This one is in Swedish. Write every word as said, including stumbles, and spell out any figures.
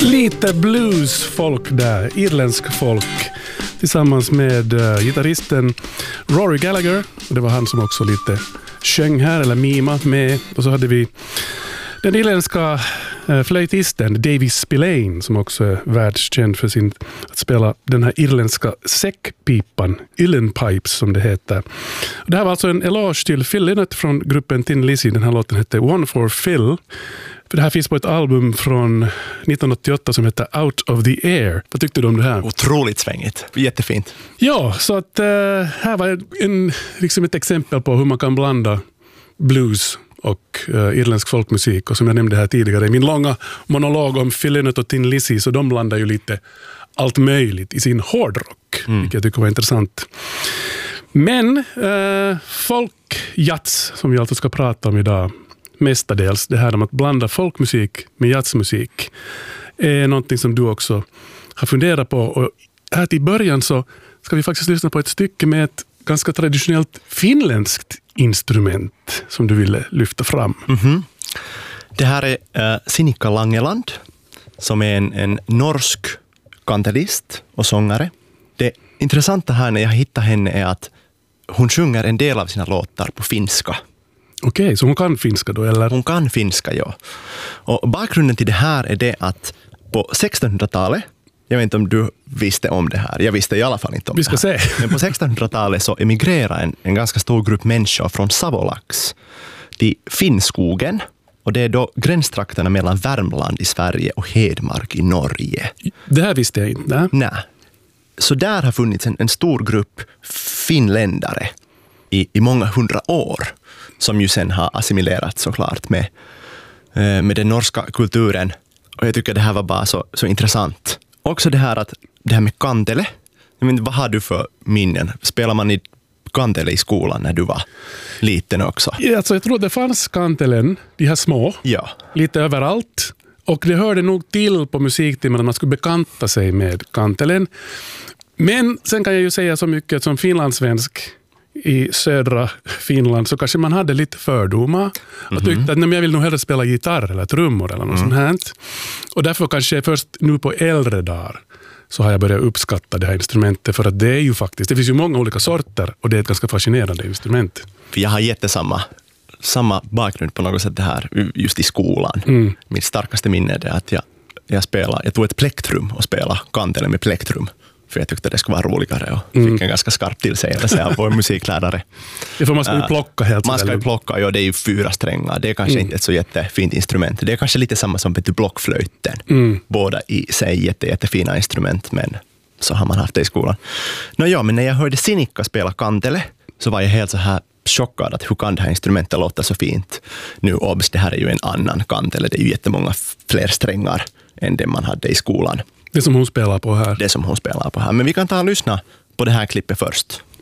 Lite bluesfolk där, irländsk folk, tillsammans med uh, gitarristen Rory Gallagher. Och det var han som också lite sjöng här, eller mima med. Och så hade vi den irländska uh, flöjtisten Davy Spillane, som också är världskänd för sin, att spela den här irländska säckpipan, Uilleanpipes som det heter. Och det här var alltså en eloge till Phil Lynott från gruppen Thin Lizzy. Den här låten hette One for Phil. För det här finns på ett album från nittonhundraåttioåtta som heter Out of the Air. Vad tyckte du om det här? Otroligt svängigt. Jättefint. Ja, så att uh, här var en, liksom ett exempel på hur man kan blanda blues och uh, irländsk folkmusik. Och som jag nämnde här tidigare i min långa monolog om Phil Lynott och Thin Lizzy, så de blandar ju lite allt möjligt i sin hårdrock, mm. vilket jag tycker var intressant. Men uh, folkjazz, som vi alltså ska prata om idag, mestadels det här om att blanda folkmusik med jazzmusik, är någonting som du också har funderat på. Och här till början så ska vi faktiskt lyssna på ett stycke med ett ganska traditionellt finländskt instrument som du ville lyfta fram. Mm-hmm. Det här är äh, Sinikka Langeland, som är en, en norsk kantelist och sångare. Det intressanta här när jag hittar henne är att hon sjunger en del av sina låtar på finska. Okej, okay, så hon kan finska då, eller? Hon kan finska, ja. Och bakgrunden till det här är det att på sextonhundratalet, jag vet inte om du visste om det här, jag visste i alla fall inte om Vi ska det här. Se. Men på sextonhundratalet så emigrerade en, en ganska stor grupp människor från Savolax till Finnskogen. Och det är då gränstrakterna mellan Värmland i Sverige och Hedmark i Norge. Det här visste jag inte. Nej. Så där har funnits en, en stor grupp finländare i, i många hundra år, som ju sen har assimilerat såklart med, med den norska kulturen. Och jag tycker det här var bara så, så intressant. Också det här att det här med kantele. Jag menar, vad har du för minnen? Spelar man i kantele i skolan när du var liten också? Ja, alltså jag tror det fanns kantelen, de här små, ja. lite överallt. Och det hörde nog till på musiktimmen att man skulle bekanta sig med kantelen. Men sen kan jag ju säga så mycket som finlandssvensk i södra Finland, så kanske man hade lite fördomar och tyckte att nej, jag vill nog hellre spela gitarr eller trummor eller något mm. sånt här. Och därför kanske först nu på äldre dagar så har jag börjat uppskatta det här instrumentet, för att det är ju faktiskt, det finns ju många olika sorter och det är ett ganska fascinerande instrument. För jag har jättesamma samma bakgrund på något sätt det här just i skolan. Mm. Mitt starkaste minne är det att jag, jag spelade, jag tog ett plektrum och spelade kantele med plektrum. För jag tyckte det skulle vara roligare och mm. fick en ganska skarp tillsägelse av vår musiklärare. Ja, för man ska ju plocka helt. Man ska ju plocka, ja, det är ju fyra strängar. Det är kanske mm. inte ett så jättefint instrument. Det är kanske lite samma som betyder blockflöjten. Mm. Båda i sig jätte, jättefina instrument, men så har man haft det i skolan. Nå ja, men när jag hörde Sinikka spela kantele så var jag helt så här chockad att hur kan det här instrumentet låta så fint. Nu obs, det här är ju en annan kantele. Det är ju jättemånga fler strängar än det man hade i skolan. Det som hon spelar på här. Det som hon spelar på här. Men vi kan ta och lyssna på det här klippet först.